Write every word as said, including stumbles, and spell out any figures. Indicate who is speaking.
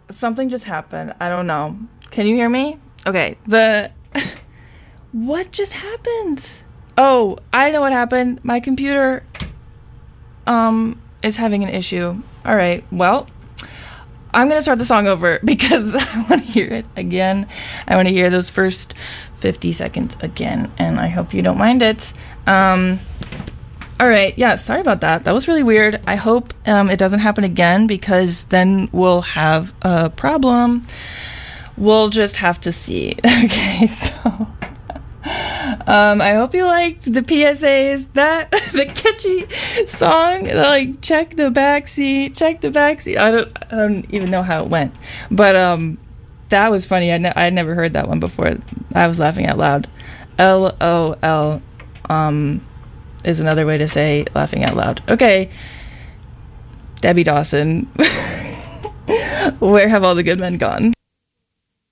Speaker 1: something just happened. I don't know. Can you hear me? Okay. The what just happened? Oh, I know what happened. My computer um is having an issue. All right. Well, I'm going to start the song over because I want to hear it again. I want to hear those first fifty seconds again, and I hope you don't mind it. Um, all right. Yeah, sorry about that. That was really weird. I hope um, it doesn't happen again because then we'll have a problem. We'll just have to see. Okay, so... Um, I hope you liked the P S As, that the catchy song, like check the backseat, check the backseat. I don't, I don't even know how it went, but um, that was funny. I ne- I had never heard that one before. I was laughing out loud. L O L, um, is another way to say laughing out loud. Okay, Debbie Dawson. Where have all the good men gone?